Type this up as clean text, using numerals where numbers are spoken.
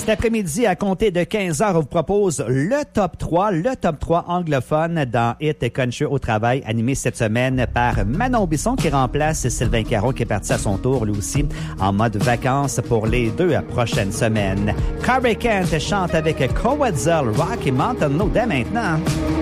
après-midi, à compter de 15h, on vous propose le top 3 anglophone dans Hit Country au travail, animé cette semaine par Manon Bisson qui remplace Sylvain Caron qui est parti à son tour, lui aussi, en mode vacances pour les 2 prochaines semaines. Carrie Kent chante avec Cowadzell, Rocky Mountain Low dès maintenant.